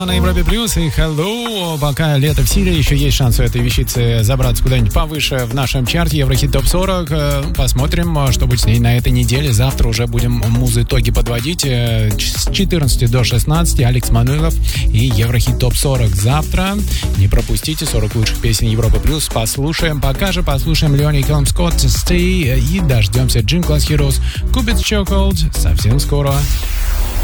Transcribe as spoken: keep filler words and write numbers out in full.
На Европе Плюс и Hello. Пока лето в силе, еще есть шанс у этой вещицы забраться куда-нибудь повыше в нашем чарте Еврохит Топ сорок. Посмотрим, что будет с ней на этой неделе. Завтра уже будем муз-итоги подводить. С четырнадцати до шестнадцати Алекс Мануилов и Еврохит Топ сорок. Завтра не пропустите сорок лучших песен Европы Плюс. Послушаем, пока же послушаем Леони Келм Скотт Stay и дождемся Gym Class Heroes Cupid's Chokehold совсем скоро.